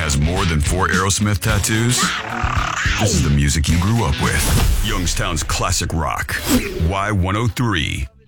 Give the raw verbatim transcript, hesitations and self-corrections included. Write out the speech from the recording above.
has more than four Aerosmith tattoos? This is the music you grew up with. Youngstown's classic rock. Y one oh three.